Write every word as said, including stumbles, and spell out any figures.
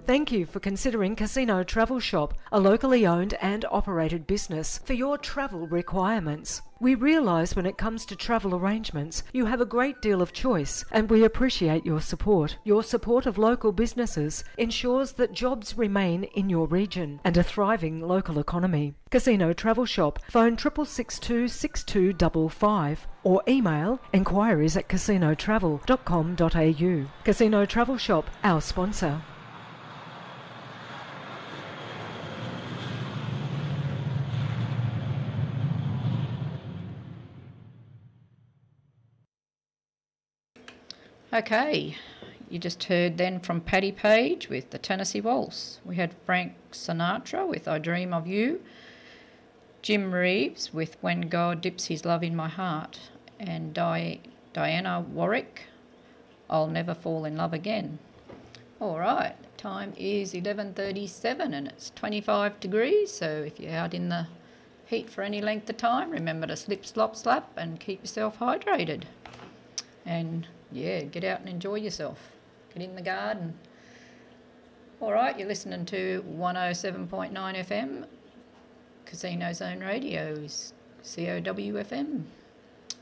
Thank you for considering Casino Travel Shop, a locally owned and operated business for your travel requirements. We realise when it comes to travel arrangements, you have a great deal of choice, and we appreciate your support. Your support of local businesses ensures that jobs remain in your region and a thriving local economy. Casino Travel Shop, phone triple six two six two five five or email enquiries at casino travel dot com dot a u. Casino Travel Shop, our sponsor. Okay, you just heard then from Paddy Page with the Tennessee Waltz. We had Frank Sinatra with I Dream of You, Jim Reeves with When God Dips His Love in My Heart, and Di- Diana Warwick, I'll Never Fall in Love Again. All right, time is eleven thirty-seven and it's twenty-five degrees, so if you're out in the heat for any length of time, remember to slip, slop, slap and keep yourself hydrated. And yeah, get out and enjoy yourself. Get in the garden. All right, you're listening to one oh seven point nine F M, Casino Zone Radio is C O W F M.